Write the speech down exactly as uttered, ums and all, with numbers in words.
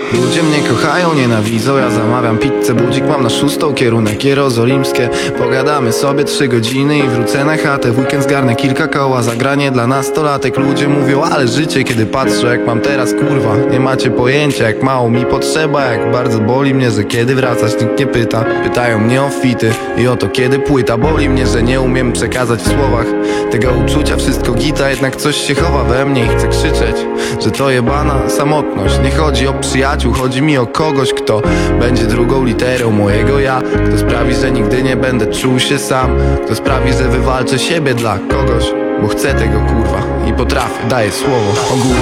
Ludzie mnie kochają, nienawidzą. Ja zamawiam pizzę, budzik mam na szóstą, kierunek jerozolimskie. Pogadamy sobie trzy godziny i wrócę na chatę. W weekend zgarnę kilka koła, zagranie dla nastolatek. Ludzie mówią, ale życie, kiedy patrzę jak mam teraz, kurwa. Nie macie pojęcia, jak mało mi potrzeba, jak bardzo boli mnie, że kiedy wracać, nikt nie pyta. Pytają mnie o fity i o to, kiedy płyta. Boli mnie, że nie umiem przekazać w słowach tego uczucia, wszystko gita, jednak coś się chowa we mnie i chcę krzyczeć, że to jebana samotność. Nie chodzi o przyjaciół, chodzi mi o kogoś, kto będzie drugą literą mojego ja. Kto sprawi, że nigdy nie będę czuł się sam. Kto sprawi, że wywalczę siebie dla kogoś, bo chcę tego, kurwa, i potrafię, daję słowo ogólnie.